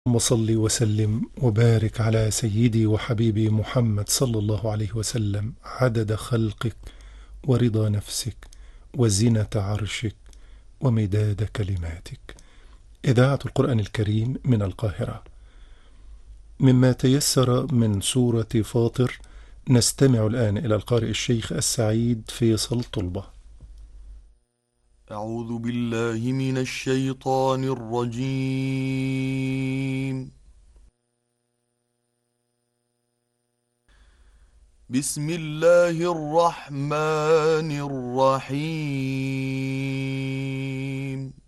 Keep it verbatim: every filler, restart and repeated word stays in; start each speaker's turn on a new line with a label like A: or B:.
A: اللهم صل وسلم وبارك على سيدي وحبيبي محمد صلى الله عليه وسلم عدد خلقك ورضا نفسك وزنة عرشك ومداد كلماتك. إذاعة القرآن الكريم من القاهرة. مما تيسر من سورة فاطر نستمع الآن إلى القارئ الشيخ السعيد فيصل طلبة.
B: أعوذ بالله من الشيطان الرجيم. بسم الله الرحمن الرحيم.